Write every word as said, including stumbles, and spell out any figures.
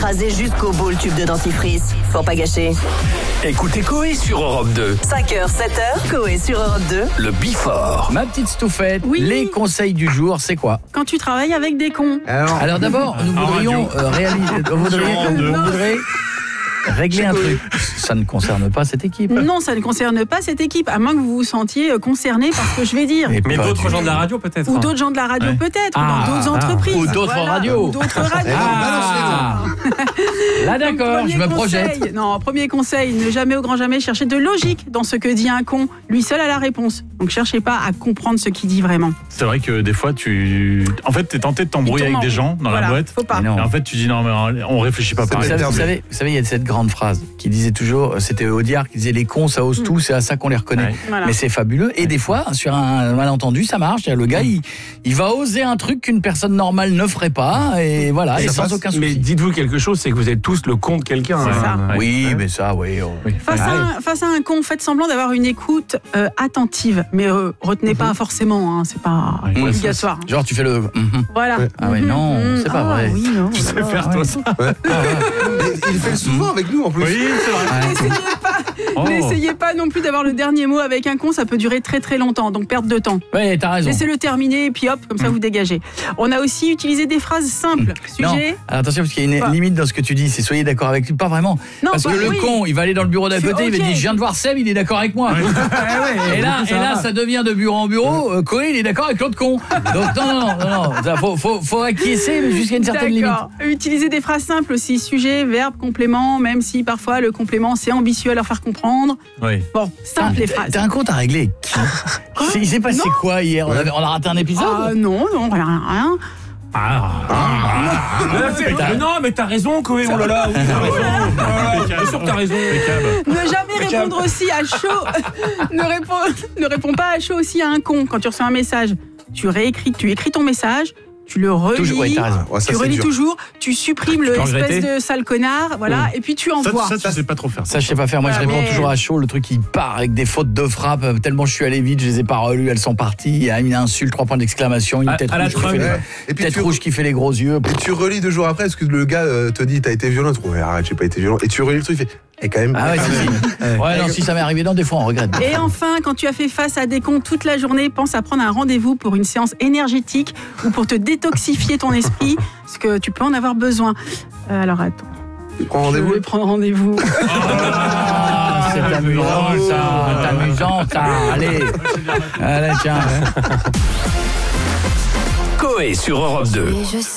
raser jusqu'au bout le tube de dentifrice. Pour pas gâcher. Écoutez Coé sur Europe deux. cinq heures, sept heures, Coé sur Europe deux. Le Before. Ma petite Stouffette, Oui. les conseils du jour, c'est quoi? Quand tu travailles avec des cons. Alors, Alors d'abord, nous voudrions euh, réaliser, on voudrait, on voudrait régler un truc. Ça ne concerne pas cette équipe. Non, ça ne concerne pas cette équipe, à moins que vous vous sentiez euh, concerné par ce que je vais dire. Et Mais pas d'autres du- gens de la radio peut-être. Ou d'autres gens de la radio Ouais. peut-être, Ah, ou dans d'autres ah, entreprises. ou d'autres radios. Ou d'autres radios. Ah. Là d'accord, Premier je me conseil- projette. Non, premier conseil, ne jamais au grand jamais chercher de logique dans ce que dit un con. Lui seul a la réponse. Donc cherchez pas à comprendre ce qu'il dit vraiment. C'est vrai que des fois, tu. En fait, t'es tenté de t'embrouiller Il avec tourne des en gens rond. dans Voilà, la boîte. faut pas. Mais non. Et en fait, tu dis non, mais on réfléchit pas C'est Vous pareil. savez, vous perdu. savez, vous savez, il y a cette grande phrase qui disait toujours, c'était Audiard qui disait les cons ça ose tout, c'est à ça qu'on les reconnaît. Ouais. Voilà. Mais c'est fabuleux. Et des fois, sur un malentendu, ça marche. Le gars, il, il va oser un truc qu'une personne normale ne ferait pas, et voilà, et, ça sans passe. aucun souci. Mais dites-vous quelque chose, c'est que vous êtes tous le con de quelqu'un. C'est ça. hein. Oui, mais ça, oui. oh. Face, à un, face à un con, faites semblant d'avoir une écoute euh, attentive. Mais euh, retenez pas forcément, hein, c'est pas Ouais. obligatoire. Genre, tu fais le. mhm. Voilà. Ah ouais, non, Mhm. c'est pas Ah, vrai. Oui, non, Tu sais voilà. faire toi ça. Ouais. Et il fait souvent avec nous en plus. Oui, c'est vrai. N'essayez pas, Oh. n'essayez pas non plus d'avoir le dernier mot avec un con, ça peut durer très très longtemps, donc perte de temps. Ouais, t'as raison. Laissez-le terminer et puis hop, comme ça vous dégagez. On a aussi utilisé des phrases simples. Non, Sujet. alors attention parce qu'il y a une Quoi limite dans ce que tu dis, c'est soyez d'accord avec lui, pas vraiment. Non, Parce bah, que le oui. con, il va aller dans le bureau d'à C'est côté, il va ok. dire je viens de voir Seb, il est d'accord avec moi. et là, et là, ça devient de bureau en bureau, euh, Coé, il est d'accord avec l'autre con. Donc non, non, non, non, ça, faut, faut, faut acquiescer, mais jusqu'à une certaine limite. D'accord. Utilisez des phrases simples aussi. Sujet, verbe, complément, même si parfois le complément c'est ambitieux à leur faire comprendre. Oui. Bon, simple les phrases. T'as un compte à régler avec qui C'est- Il s'est passé Non. quoi hier on, avait- on a raté un épisode Ah non, non, rien, rien. Ah, c'est- mais non, mais t'as raison, Coé. Oh là là, oui, t'as raison. Ah, Bien sûr que t'as raison. Ne jamais répondre aussi à chaud. ne, réponds, ne réponds pas à chaud aussi à un con quand tu reçois un message. Tu réécris, tu écris ton message, tu le relis, Toujours, ouais, t'as raison. Ouais, ça, tu c'est relis dur. toujours, tu supprimes le peux espèce regretter. de sale connard, voilà, et puis tu Ça, envoies. ça, tu sais pas trop faire. Ça, je sais pas faire. Moi, je Voilà, réponds mais- toujours à chaud. Le truc, il part avec des fautes de frappe. euh, Tellement je suis allé vite, je les ai pas relues. Elles sont parties. Il y a une insulte, trois points d'exclamation, une À- tête à la rouge, qui Trump. fait, les- Ouais. Et puis tête tu- rouge qui fait les gros yeux. Et tu relis deux jours après, parce que le gars euh, te dit t'as été violent, tu trouves ouais, arrête, j'ai pas été violent. Et tu relis le truc, il fait et quand même. Ah ouais, si, si. Ouais, non, si ça m'est arrivé, non, des fois on regrette. Et enfin, quand tu as fait face à des cons toute la journée, pense à prendre un rendez-vous pour une séance énergétique ou pour te détoxifier ton esprit, parce que tu peux en avoir besoin. Euh, alors attends, Tu prends je rendez-vous. vais prendre rendez-vous. Ah, c'est amusant, ça. C'est amusant, ça. Allez. Allez, tiens. Coé sur Europe deux. Et je